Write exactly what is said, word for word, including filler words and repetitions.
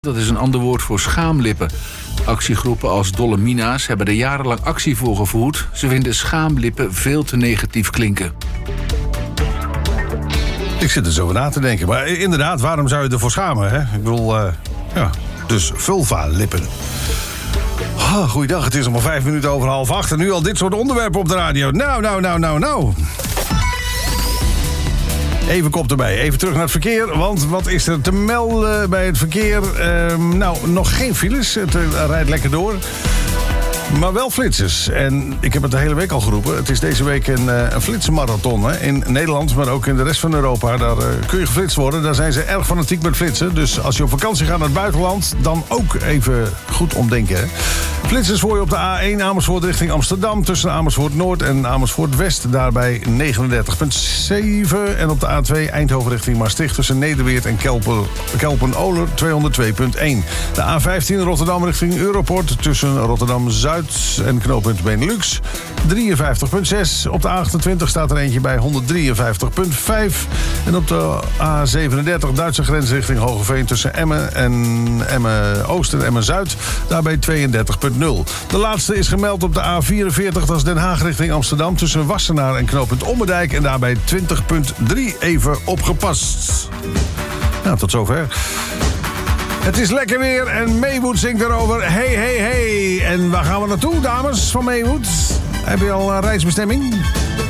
Dat is een ander woord voor schaamlippen. Actiegroepen als Dolle Mina's hebben er jarenlang actie voor gevoerd. Ze vinden schaamlippen veel te negatief klinken. Ik zit er zo over na te denken. Maar inderdaad, waarom zou je ervoor schamen? Hè? Ik bedoel, uh, ja, dus vulva-lippen. Oh, goeiedag, het is nog maar vijf minuten over half acht... en nu al dit soort onderwerpen op de radio. Nou, nou, nou, nou, nou. Even kop erbij, even terug naar het verkeer. Want wat is er te melden bij het verkeer? Uh, nou, nog geen files, het uh, rijdt lekker door. Maar wel flitsers. En ik heb het de hele week al geroepen. Het is deze week een, uh, een flitsenmarathon. Hè? In Nederland, maar ook in de rest van Europa. Daar uh, kun je geflitst worden. Daar zijn ze erg fanatiek met flitsen. Dus als je op vakantie gaat naar het buitenland, dan ook even goed omdenken. Hè? Flitsers voor je op de A één Amersfoort richting Amsterdam. Tussen Amersfoort Noord en Amersfoort West. Daarbij negenendertig komma zeven. En op de A twee Eindhoven richting Maastricht. Tussen Nederweert en Kelpen, Kelpen-Oler tweehonderdtwee komma één. De A vijftien Rotterdam richting Europort. Tussen Rotterdam-Zuid en knooppunt Benelux drieënvijftig komma zes. Op de A achtentwintig staat er eentje bij honderddrieënvijftig komma vijf. En op de A zevenendertig Duitse grens richting Hogeveen tussen Emmen en Emmen-Oost en Emmen-Zuid. Daarbij tweeëndertig komma nul. De laatste is gemeld op de A vierenveertig, dat is Den Haag richting Amsterdam tussen Wassenaar en knooppunt Ommerdijk. En daarbij twintig komma drie. Even opgepast. Nou, tot zover. Het is lekker weer en Maywood zingt erover. Hey, hey, hey. En waar gaan we naartoe, dames van Maywood? Heb je al een reisbestemming?